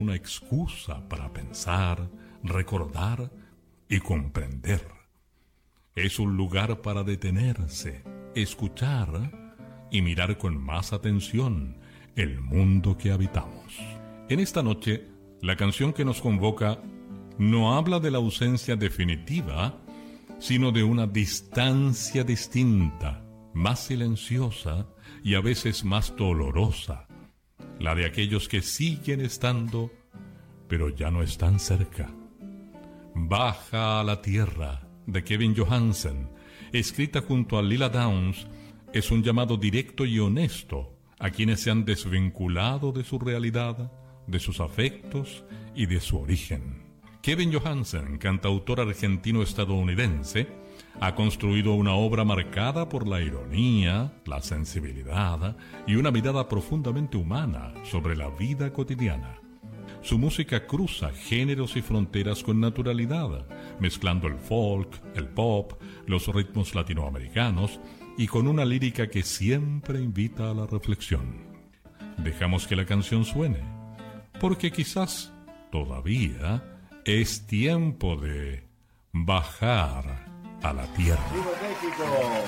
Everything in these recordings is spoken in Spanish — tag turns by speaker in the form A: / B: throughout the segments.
A: una excusa para pensar, recordar y comprender. Es un lugar para detenerse, escuchar y mirar con más atención el mundo que habitamos. En esta noche, la canción que nos convoca no habla de la ausencia definitiva, sino de una distancia distinta, más silenciosa y a veces más dolorosa, la de aquellos que siguen estando, pero ya no están cerca. Baja a la tierra, de Kevin Johansen, escrita junto a Lila Downs, es un llamado directo y honesto a quienes se han desvinculado de su realidad, de sus afectos y de su origen. Kevin Johansen, cantautor argentino-estadounidense, ha construido una obra marcada por la ironía, la sensibilidad y una mirada profundamente humana sobre la vida cotidiana. Su música cruza géneros y fronteras con naturalidad, mezclando el folk, el pop, los ritmos latinoamericanos y con una lírica que siempre invita a la reflexión. Dejamos que la canción suene, porque quizás todavía es tiempo de bajar a la tierra.
B: ¡Viva México!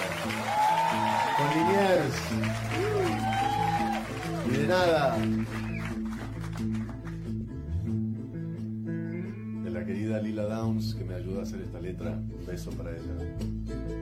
B: Con Liniers. Y de nada. De la querida Lila Downs, que me ayuda a hacer esta letra. Un beso para ella.